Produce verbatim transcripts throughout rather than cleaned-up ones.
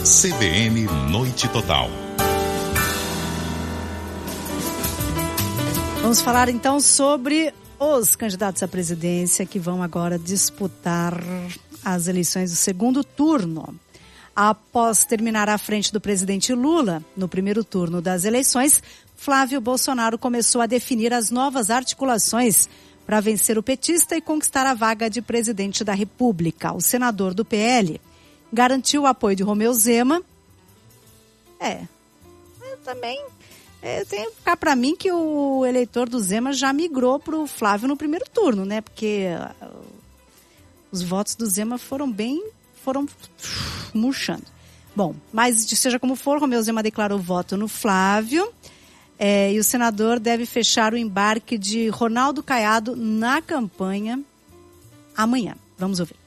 C B N Noite Total. Vamos falar então sobre os candidatos à presidência que vão agora disputar as eleições do segundo turno. Após terminar à frente do presidente Lula, no primeiro turno das eleições, Flávio Bolsonaro começou a definir as novas articulações para vencer o petista e conquistar a vaga de presidente da República. O senador do P L garantiu o apoio de Romeu Zema. É, eu também é, tem que ficar para mim que o eleitor do Zema já migrou para o Flávio no primeiro turno, né? Porque uh, os votos do Zema foram bem, foram murchando. Bom, mas seja como for, Romeu Zema declarou voto no Flávio. É, e o senador deve fechar o embarque de Ronaldo Caiado na campanha amanhã. Vamos ouvir.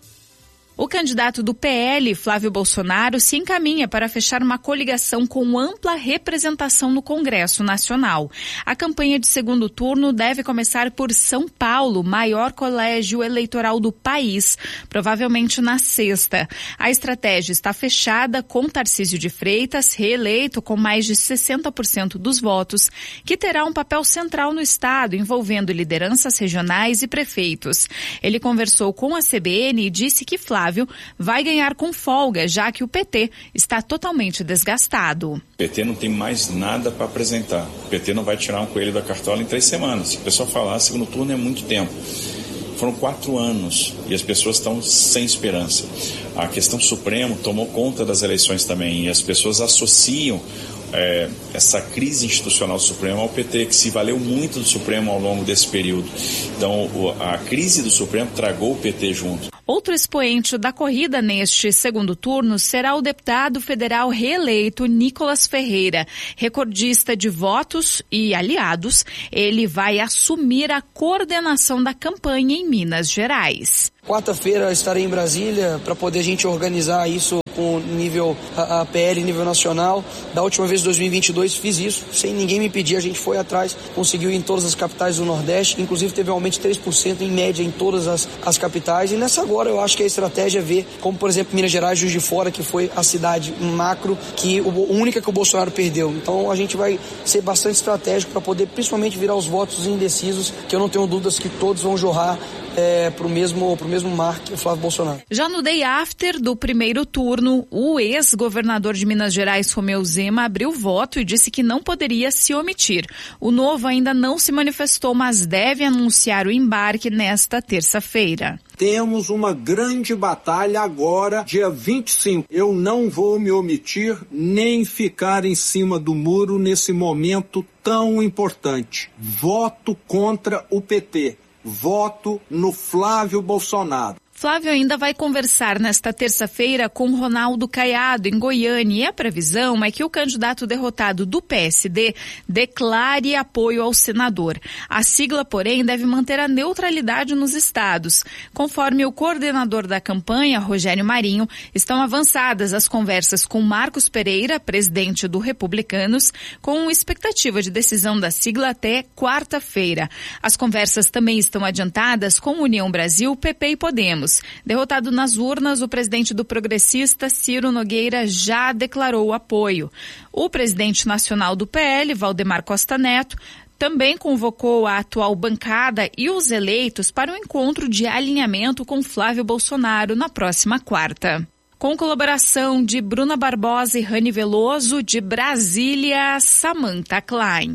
O candidato do P L, Flávio Bolsonaro, se encaminha para fechar uma coligação com ampla representação no Congresso Nacional. A campanha de segundo turno deve começar por São Paulo, maior colégio eleitoral do país, provavelmente na sexta. A estratégia está fechada com Tarcísio de Freitas, reeleito com mais de sessenta por cento dos votos, que terá um papel central no estado, envolvendo lideranças regionais e prefeitos. Ele conversou com a C B N e disse que Flávio Flávio vai ganhar com folga, já que o P T está totalmente desgastado. O P T não tem mais nada para apresentar. O P T não vai tirar um coelho da cartola em três semanas. Se o pessoal falar, segundo turno é muito tempo. Foram quatro anos e as pessoas estão sem esperança. A questão Supremo tomou conta das eleições também e as pessoas associam É, essa crise institucional do Supremo ao P T, que se valeu muito do Supremo ao longo desse período. Então, a crise do Supremo tragou o P T junto. Outro expoente da corrida neste segundo turno será o deputado federal reeleito Nicolas Ferreira. Recordista de votos e aliados, ele vai assumir a coordenação da campanha em Minas Gerais. Quarta-feira estarei em Brasília para poder a gente organizar isso com nível a, a P L, nível nacional. Da última vez, em dois mil e vinte e dois, fiz isso, sem ninguém me pedir, a gente foi atrás, conseguiu ir em todas as capitais do Nordeste, inclusive teve um aumento de três por cento em média em todas as, as capitais. E nessa agora eu acho que a estratégia é ver, como por exemplo Minas Gerais, Juiz de Fora, que foi a cidade macro, que o, única que o Bolsonaro perdeu. Então a gente vai ser bastante estratégico para poder principalmente virar os votos indecisos, que eu não tenho dúvidas que todos vão jorrar É, para o mesmo, pro mesmo mar que o Flávio Bolsonaro. Já no day after do primeiro turno, o ex-governador de Minas Gerais, Romeu Zema, abriu voto e disse que não poderia se omitir. O novo ainda não se manifestou, mas deve anunciar o embarque nesta terça-feira. Temos uma grande batalha agora, dia vinte e cinco. Eu não vou me omitir nem ficar em cima do muro nesse momento tão importante. Voto contra o P T. Voto no Flávio Bolsonaro. Flávio ainda vai conversar nesta terça-feira com Ronaldo Caiado, em Goiânia, e a previsão é que o candidato derrotado do P S D declare apoio ao senador. A sigla, porém, deve manter a neutralidade nos estados. Conforme o coordenador da campanha, Rogério Marinho, estão avançadas as conversas com Marcos Pereira, presidente do Republicanos, com expectativa de decisão da sigla até quarta-feira. As conversas também estão adiantadas com União Brasil, P P e Podemos. Derrotado nas urnas, o presidente do Progressista, Ciro Nogueira, já declarou apoio. O presidente nacional do P L, Valdemar Costa Neto, também convocou a atual bancada e os eleitos para um encontro de alinhamento com Flávio Bolsonaro na próxima quarta. Com colaboração de Bruna Barbosa e Rani Veloso, de Brasília, Samantha Klein.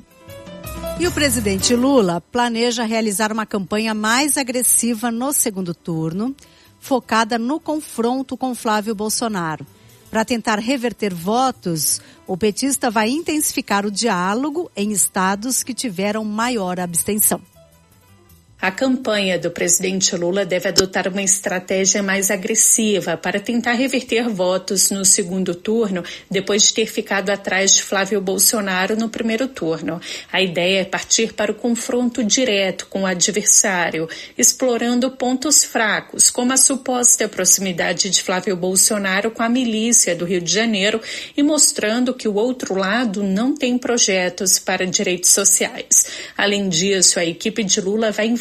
E o presidente Lula planeja realizar uma campanha mais agressiva no segundo turno, focada no confronto com Flávio Bolsonaro. Para tentar reverter votos, o petista vai intensificar o diálogo em estados que tiveram maior abstenção. A campanha do presidente Lula deve adotar uma estratégia mais agressiva para tentar reverter votos no segundo turno, depois de ter ficado atrás de Flávio Bolsonaro no primeiro turno. A ideia é partir para o confronto direto com o adversário, explorando pontos fracos, como a suposta proximidade de Flávio Bolsonaro com a milícia do Rio de Janeiro e mostrando que o outro lado não tem projetos para direitos sociais. Além disso, a equipe de Lula vai investir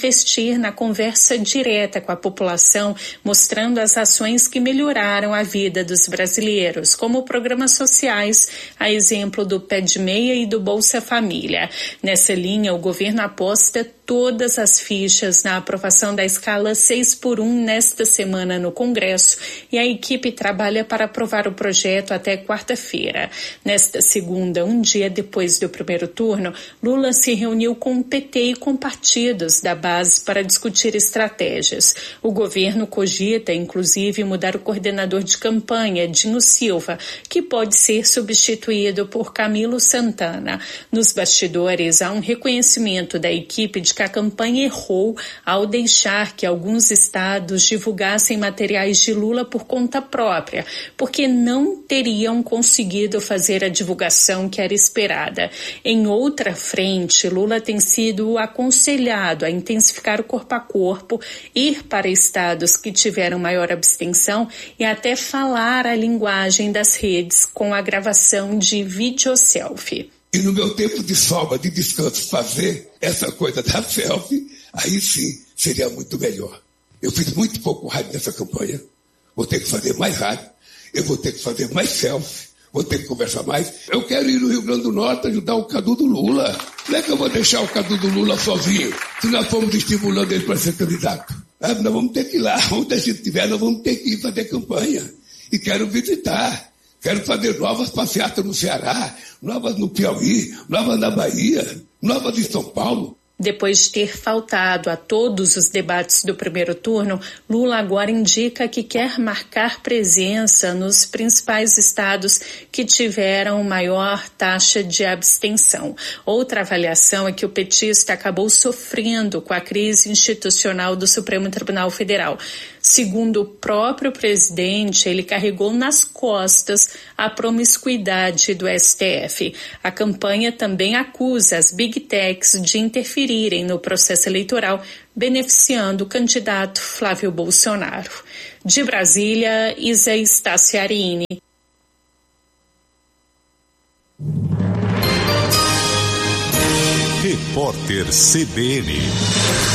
investir na conversa direta com a população, mostrando as ações que melhoraram a vida dos brasileiros, como programas sociais, a exemplo do Pé de Meia e do Bolsa Família. Nessa linha, o governo aposta todas as fichas na aprovação da escala seis por um nesta semana no Congresso e a equipe trabalha para aprovar o projeto até quarta-feira. Nesta segunda, um dia depois do primeiro turno, Lula se reuniu com o P T e com partidos da base para discutir estratégias. O governo cogita, inclusive, mudar o coordenador de campanha, Dinho Silva, que pode ser substituído por Camilo Santana. Nos bastidores, há um reconhecimento da equipe de que a campanha errou ao deixar que alguns estados divulgassem materiais de Lula por conta própria, porque não teriam conseguido fazer a divulgação que era esperada. Em outra frente, Lula tem sido aconselhado a intensificar o corpo a corpo, ir para estados que tiveram maior abstenção e até falar a linguagem das redes com a gravação de videoselfie. E no meu tempo de sobra, de descanso, fazer essa coisa da selfie, aí sim seria muito melhor. Eu fiz muito pouco rádio nessa campanha. Vou ter que fazer mais rádio. Eu vou ter que fazer mais selfie. Vou ter que conversar mais. Eu quero ir no Rio Grande do Norte ajudar o Cadu do Lula. Não é que eu vou deixar o Cadu do Lula sozinho, se nós formos estimulando ele para ser candidato. É, nós vamos ter que ir lá. Onde a gente estiver, nós vamos ter que ir fazer campanha. E quero visitar. Quero fazer novas passeatas no Ceará, novas no Piauí, novas na Bahia, novas em São Paulo. Depois de ter faltado a todos os debates do primeiro turno, Lula agora indica que quer marcar presença nos principais estados que tiveram maior taxa de abstenção. Outra avaliação é que o petista acabou sofrendo com a crise institucional do Supremo Tribunal Federal. Segundo o próprio presidente, ele carregou nas costas a promiscuidade do S T F. A campanha também acusa as Big Techs de interferirem no processo eleitoral, beneficiando o candidato Flávio Bolsonaro. De Brasília, Isa Staciarini. Repórter C B N.